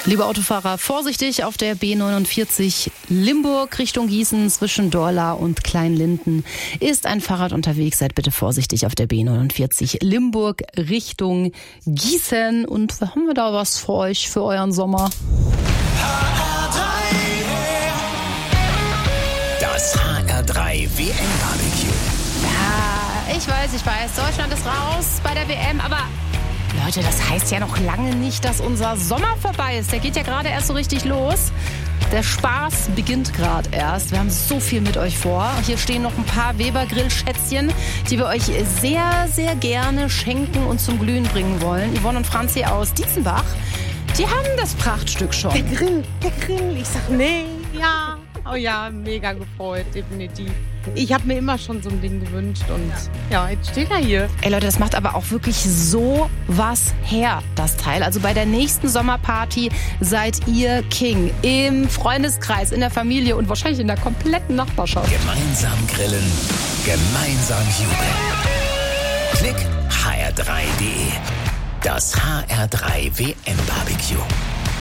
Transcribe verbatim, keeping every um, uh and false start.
Liebe Autofahrer, vorsichtig auf der B neunundvierzig Limburg Richtung Gießen zwischen Dorla und Kleinlinden. Ist ein Fahrrad unterwegs, seid bitte vorsichtig auf der B neunundvierzig Limburg Richtung Gießen. Und haben wir da was für euch, für euren Sommer? Das H R drei W M-Barbecue. Ja, ich weiß, ich weiß, Deutschland ist raus bei der W M, aber Leute, das heißt ja noch lange nicht, dass unser Sommer vorbei ist. Der geht ja gerade erst so richtig los. Der Spaß beginnt gerade erst. Wir haben so viel mit euch vor. Hier stehen noch ein paar Weber-Grill-Schätzchen, die wir euch sehr, sehr gerne schenken und zum Glühen bringen wollen. Yvonne und Franzi aus Dietzenbach, die haben das Prachtstück schon. Der Grill, der Grill. Ich sag, nee, ja. Oh ja, mega gefreut, definitiv. Ich habe mir immer schon so ein Ding gewünscht und ja, jetzt steht er hier. Ey Leute, das macht aber auch wirklich so was her, das Teil. Also bei der nächsten Sommerparty seid ihr King. Im Freundeskreis, in der Familie und wahrscheinlich in der kompletten Nachbarschaft. Gemeinsam grillen, gemeinsam jubeln. Klick H R drei punkt de. Das H R drei W M-Barbecue.